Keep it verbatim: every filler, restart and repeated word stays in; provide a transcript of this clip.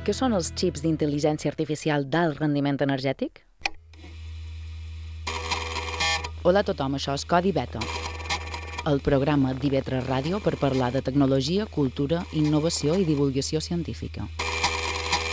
Què són els xips d'intel·ligència artificial d'alt rendiment energètic? Hola a tothom, això és Codi Beta, el programa d'I V tres Ràdio per parlar de tecnologia, cultura, innovació i divulgació científica.